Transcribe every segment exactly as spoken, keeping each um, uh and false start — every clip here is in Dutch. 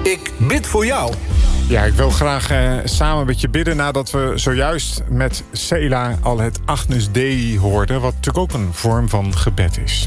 Ik bid voor jou. Ja, ik wil graag uh, samen met je bidden nadat we zojuist met Sela al het Agnus Dei hoorden, wat natuurlijk ook een vorm van gebed is.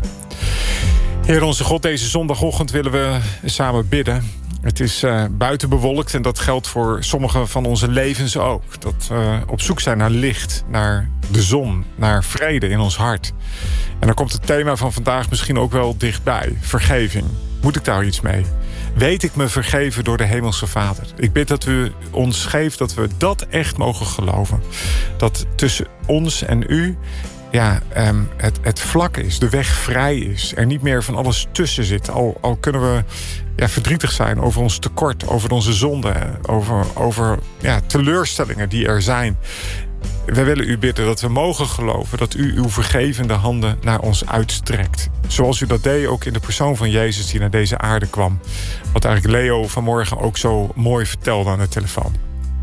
Heer onze God, deze zondagochtend willen we samen bidden. Het is uh, buiten bewolkt en dat geldt voor sommige van onze levens ook. Dat we op zoek zijn naar licht, naar de zon, naar vrede in ons hart. En dan komt het thema van vandaag misschien ook wel dichtbij. Vergeving. Moet ik daar iets mee? Weet ik me vergeven door de Hemelse Vader? Ik bid dat u ons geeft dat we dat echt mogen geloven. Dat tussen ons en u ja, um, het, het vlak is, de weg vrij is. Er niet meer van alles tussen zit. Al, al kunnen we ja, verdrietig zijn over ons tekort, over onze zonden, over, over ja, teleurstellingen die er zijn. We willen u bidden dat we mogen geloven dat u uw vergevende handen naar ons uitstrekt. Zoals u dat deed ook in de persoon van Jezus die naar deze aarde kwam. Wat eigenlijk Leo vanmorgen ook zo mooi vertelde aan de telefoon.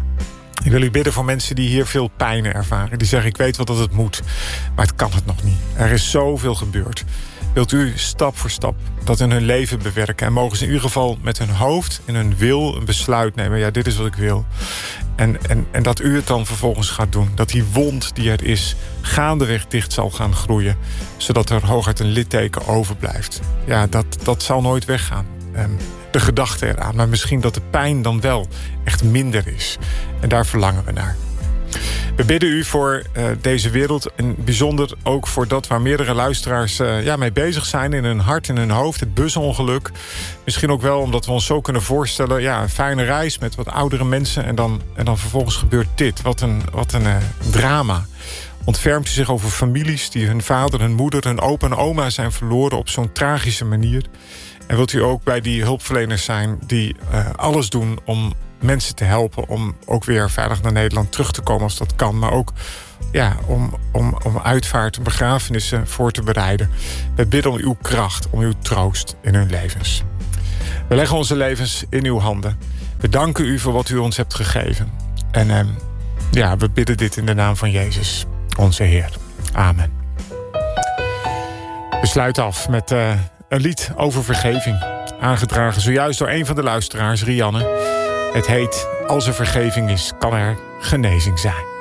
Ik wil u bidden voor mensen die hier veel pijn ervaren. Die zeggen, ik weet wel dat het moet, maar het kan het nog niet. Er is zoveel gebeurd. Wilt u stap voor stap dat in hun leven bewerken. En mogen ze in ieder geval met hun hoofd en hun wil een besluit nemen. Ja, dit is wat ik wil. En, en, en dat u het dan vervolgens gaat doen. Dat die wond die er is gaandeweg dicht zal gaan groeien. Zodat er hooguit een litteken overblijft. Ja, dat, dat zal nooit weggaan. Um, de gedachte eraan. Maar misschien dat de pijn dan wel echt minder is. En daar verlangen we naar. We bidden u voor uh, deze wereld en bijzonder ook voor dat waar meerdere luisteraars uh, ja, mee bezig zijn in hun hart en hun hoofd, het busongeluk. Misschien ook wel omdat we ons zo kunnen voorstellen, ja, een fijne reis met wat oudere mensen en dan, en dan vervolgens gebeurt dit. Wat een, wat een uh, drama. Ontfermt u zich over families die hun vader, hun moeder, hun opa en oma zijn verloren op zo'n tragische manier. En wilt u ook bij die hulpverleners zijn die uh, alles doen om mensen te helpen om ook weer veilig naar Nederland terug te komen als dat kan. Maar ook ja, om, om, om uitvaart en begrafenissen voor te bereiden. We bidden om uw kracht, om uw troost in hun levens. We leggen onze levens in uw handen. We danken u voor wat u ons hebt gegeven. En eh, ja, we bidden dit in de naam van Jezus, onze Heer. Amen. We sluiten af met uh, een lied over vergeving. Aangedragen zojuist door een van de luisteraars, Rianne. Het heet, als er vergeving is, kan er genezing zijn.